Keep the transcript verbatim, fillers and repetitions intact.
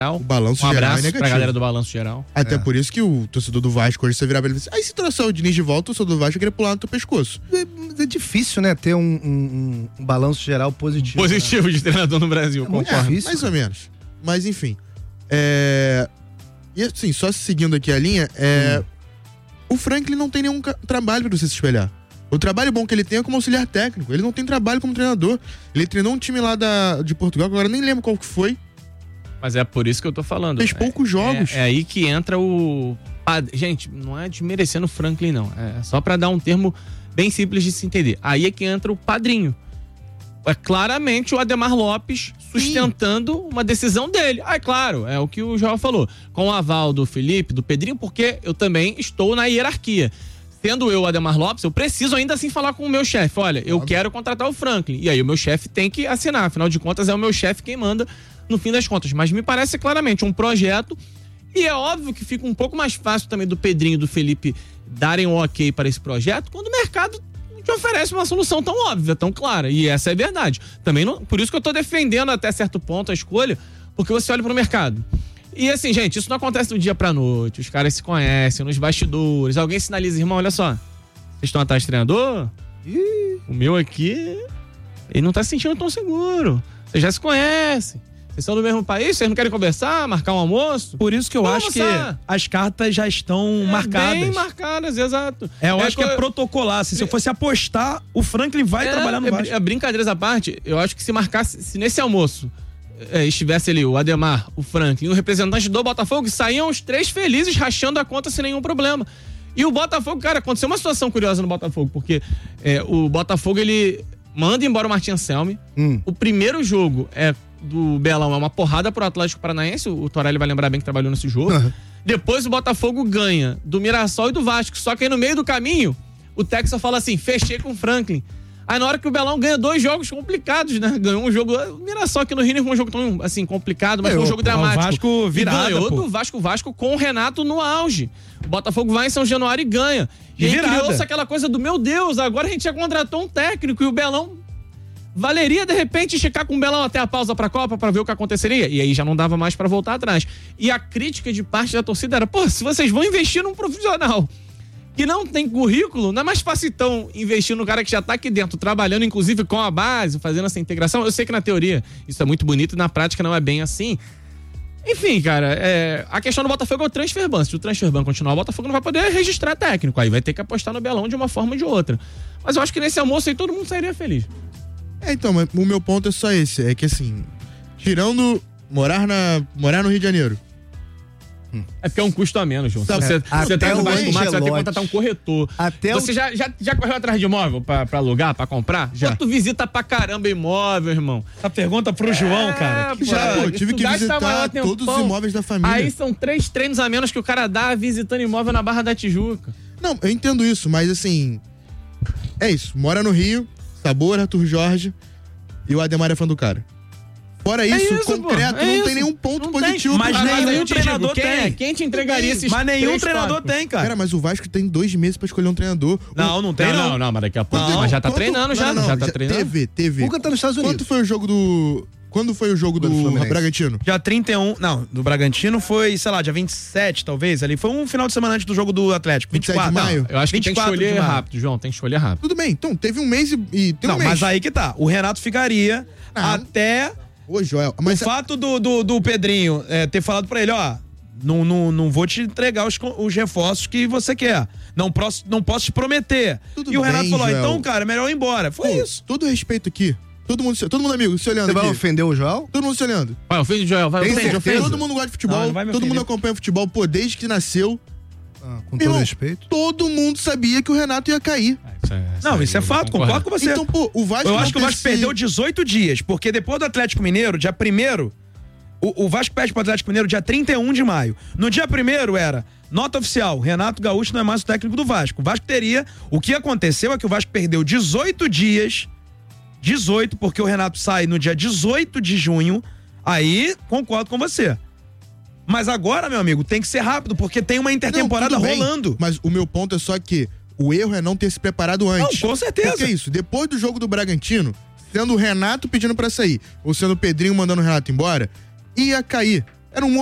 O balanço um geral abraço é negativo. pra galera do balanço geral. Até é. por isso que o torcedor do Vasco hoje você virar pra ele e dizer, aí se trouxer o Diniz de volta, o torcedor do Vasco vai querer pular no teu pescoço. É, é difícil, né, ter um, um, um balanço geral positivo. Positivo, né? De treinador no Brasil, é muito difícil, mais ou menos. Mas enfim. É... E assim, só seguindo aqui a linha, é... Hum. o Franklin não tem nenhum ca- trabalho pra você se espelhar. O trabalho bom que ele tem é como auxiliar técnico. Ele não tem trabalho como treinador. Ele treinou um time lá da, de Portugal, que agora nem lembro qual que foi. Mas é por isso que eu tô falando. Fez poucos é, jogos. É, é aí que entra o... Gente, não é desmerecendo o Franklin, não. É só pra dar um termo bem simples de se entender. Aí é que entra o padrinho. É claramente o Ademar Lopes sustentando Sim. uma decisão dele. Ah, é claro, é o que o João falou. Com o aval do Felipe, do Pedrinho, porque eu também estou na hierarquia. Sendo eu o Ademar Lopes, eu preciso ainda assim falar com o meu chefe. Olha, eu quero contratar o Franklin. E aí o meu chefe tem que assinar. Afinal de contas, é o meu chefe quem manda no fim das contas. Mas me parece claramente um projeto. E é óbvio que fica um pouco mais fácil também do Pedrinho e do Felipe darem um ok para esse projeto quando o mercado te oferece uma solução tão óbvia, tão clara. E essa é a verdade. Também não, por isso que eu tô defendendo até certo ponto a escolha, porque você olha pro mercado. E assim, gente, isso não acontece do dia pra noite. Os caras se conhecem nos bastidores. Alguém sinaliza, irmão, olha só. Vocês estão atrás de treinador? Ih, o meu aqui, ele não tá se sentindo tão seguro. Vocês já se conhecem. Vocês são do mesmo país, vocês não querem conversar, marcar um almoço? Por isso que eu Vamos acho almoçar. que as cartas já estão É, marcadas. Bem marcadas, exato. É, eu É acho que co- é protocolar. Se eu fosse apostar, o Franklin vai É, trabalhar no é, Vasco. é, brincadeiras à parte, eu acho que se marcasse, se nesse almoço é, estivesse ali o Ademar, o Franklin e o representante do Botafogo, saíam os três felizes rachando a conta sem nenhum problema. E o Botafogo, cara, aconteceu uma situação curiosa no Botafogo, porque é, o Botafogo, ele manda embora o Martin Anselmi. Hum. O primeiro jogo é do Belão é uma porrada pro Atlético Paranaense, o Torelli vai lembrar bem que trabalhou nesse jogo. Uhum. Depois o Botafogo ganha do Mirassol e do Vasco, só que aí no meio do caminho, o Texas fala assim, fechei com o Franklin. Aí na hora que o Belão ganha dois jogos complicados, né? Ganhou um jogo, o Mirassol aqui no Rio não foi um jogo tão, assim, complicado, mas É, foi um o- jogo dramático. o Vasco virada, e ganhou pô. do Vasco, Vasco com o Renato no auge. O Botafogo vai em São Januário e ganha. E, E aí virada. criou-se aquela coisa do, meu Deus, agora a gente já contratou um técnico e o Belão... Valeria, de repente, checar com o Belão até a pausa pra Copa pra ver o que aconteceria. E aí já não dava mais pra voltar atrás. E a crítica de parte da torcida era, pô, se vocês vão investir num profissional que não tem currículo, não é mais fácil então investir no cara que já tá aqui dentro, trabalhando inclusive com a base, fazendo essa integração. Eu sei que na teoria isso é muito bonito e na prática não é bem assim. Enfim, cara, é, a questão do Botafogo é o transfer ban. Se o transfer ban continuar, o Botafogo não vai poder registrar técnico. Aí vai ter que apostar no Belão de uma forma ou de outra. Mas eu acho que nesse almoço aí todo mundo sairia feliz. É, então, mas o meu ponto é só esse. É que assim, tirando morar, na, morar no Rio de Janeiro. É porque é um custo a menos, João. Se Sabe, você, até você tá no o Vasco Mato, você vai ter que Angelotti. contratar um corretor. Até você o... já, já, já correu atrás de imóvel pra, pra alugar, pra comprar? Já. Pô, tu visita pra caramba imóvel, irmão. Essa pergunta pro João, cara. pô, Já, pô, tive tu que gasta visitar maior todos tempão. os imóveis da família. Aí são três treinos a menos que o cara dá visitando imóvel na Barra da Tijuca. Não, eu entendo isso, mas assim. É isso. Mora no Rio, sabor, Arthur Jorge e o Ademar é fã do cara. Fora isso, isso, pô, concreto, é não isso. tem nenhum ponto Não positivo. tem. Mas pro cara. nenhum aí eu te treinador digo, quem, tem. é? Quem te entregaria esses Mas nenhum três treinador tópicos? tem, cara. Cara, mas o Vasco tem dois meses pra escolher um treinador. Não, O- não tem, Não, não. não, não, mas daqui a pouco. Quanto- Mas já tá quanto- treinando, já. não, não, já tá treinando. Teve, teve. O Cuca tá nos Estados Unidos. Quanto foi o jogo do. Quando foi o jogo do, Do Fluminense. Bragantino? Dia trinta e um, não, do Bragantino foi, sei lá, dia vinte e sete, talvez, ali. Foi um final de semana antes do jogo do Atlético. vinte e sete de vinte e quatro, maio? não, Eu acho que tem que vinte e quatro de escolher maio. rápido, João. Tem que escolher rápido. Tudo bem, então teve um mês e, e tem Não, um mês. mas aí que tá. O Renato ficaria Ah. até Ô, Joel, mas o fato do, do, do Pedrinho é, ter falado pra ele, ó, não, não, não vou te entregar os, co- os reforços que você quer. Não posso, não posso te prometer. Tudo e o Renato bem, falou, Joel. então, cara, melhor ir embora. Foi Pô, isso. todo respeito aqui. Todo mundo, todo mundo amigo, se olhando Você vai aqui. ofender o João? Todo mundo se olhando. Vai, ofende o Joel. Vai, Tem ofende, certeza? ofende. Todo mundo gosta de futebol, Não, não vai me todo ofender. mundo acompanha futebol, pô, desde que nasceu. Ah, com todo Irmão, respeito. Todo mundo sabia que o Renato ia cair. Isso é- Não, isso é eu fato, concordo. concordo com você. Então, pô, o Vasco Eu não acho que o ter Vasco se- perdeu dezoito dias, porque depois do Atlético Mineiro, dia primeiro, o, o Vasco perde pro Atlético Mineiro dia trinta e um de maio. No dia primeiro era nota oficial, Renato Gaúcho não é mais o técnico do Vasco. O Vasco teria, o que aconteceu é que o Vasco perdeu dezoito dias, dezoito, porque o Renato sai no dia dezoito de junho, aí concordo com você. Mas agora, meu amigo, tem que ser rápido, porque tem uma intertemporada Não, tudo bem, rolando. Mas o meu ponto é só que o erro é não ter se preparado antes. Não, com certeza. Porque é isso, depois do jogo do Bragantino, sendo o Renato pedindo pra sair, ou sendo o Pedrinho mandando o Renato embora, ia cair. Era um